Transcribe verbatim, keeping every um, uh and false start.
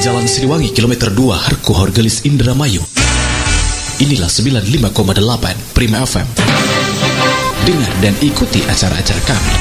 Jalan Siliwangi kilometer dua Harku Horgelis Indramayu. Inilah sembilan puluh lima koma delapan Prima F M. Dengar dan ikuti acara-acara kami.